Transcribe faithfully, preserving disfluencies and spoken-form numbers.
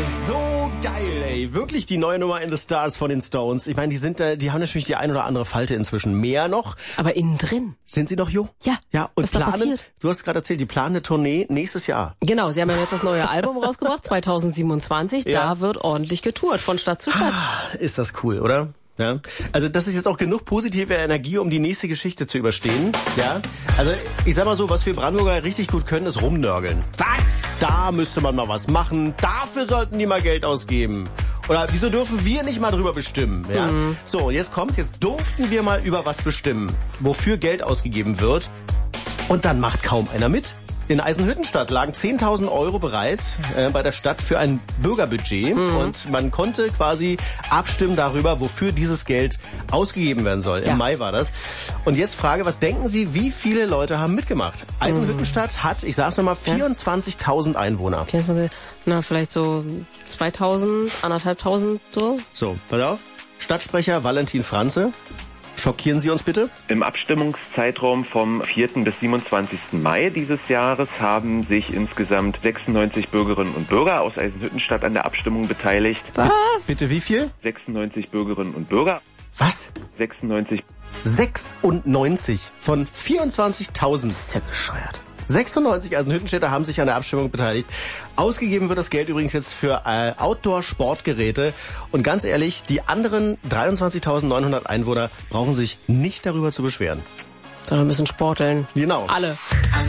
So geil, ey. Wirklich die neue Nummer in the Stars von den Stones. Ich meine, die sind da, die haben natürlich die ein oder andere Falte inzwischen. Mehr noch. Aber innen drin. Sind sie noch jung? Ja. Ja, und was da planen, passiert? du hast gerade erzählt, die planen eine Tournee nächstes Jahr. Genau, sie haben ja jetzt das neue Album rausgebracht, zwanzig siebenundzwanzig. Ja. Da wird ordentlich getourt, von Stadt zu Stadt. Ah, ist das cool, oder? Ja. Also das ist jetzt auch genug positive Energie, um die nächste Geschichte zu überstehen. Ja. Also ich sag mal so, was wir Brandenburger richtig gut können, ist rumnörgeln. Was? Da müsste man mal was machen. Dafür sollten die mal Geld ausgeben. Oder wieso dürfen wir nicht mal drüber bestimmen? Ja. Mhm. So, und jetzt kommt, jetzt durften wir mal über was bestimmen, wofür Geld ausgegeben wird. Und dann macht kaum einer mit. In Eisenhüttenstadt lagen zehntausend Euro bereit äh, bei der Stadt für ein Bürgerbudget. Mhm. Und man konnte quasi abstimmen darüber, wofür dieses Geld ausgegeben werden soll. Ja. Im Mai war das. Und jetzt Frage, was denken Sie, wie viele Leute haben mitgemacht? Mhm. Eisenhüttenstadt hat, ich sag's nochmal, vierundzwanzigtausend Einwohner. vierundzwanzig, na vielleicht so zweitausend, anderthalbtausend so. So, pass auf. Stadtsprecher Valentin Franze. Schockieren Sie uns bitte. Im Abstimmungszeitraum vom vierten bis siebenundzwanzigsten Mai dieses Jahres haben sich insgesamt sechsundneunzig Bürgerinnen und Bürger aus Eisenhüttenstadt an der Abstimmung beteiligt. Was? Bitte wie viel? sechsundneunzig Bürgerinnen und Bürger. Was? sechsundneunzig. sechsundneunzig von vierundzwanzigtausend. Das ist ja bescheuert. sechsundneunzig Eisenhüttenstädter haben sich an der Abstimmung beteiligt. Ausgegeben wird das Geld übrigens jetzt für äh, Outdoor-Sportgeräte. Und ganz ehrlich, die anderen dreiundzwanzigtausendneunhundert Einwohner brauchen sich nicht darüber zu beschweren. Sondern ein bisschen sporteln. Genau. Alle.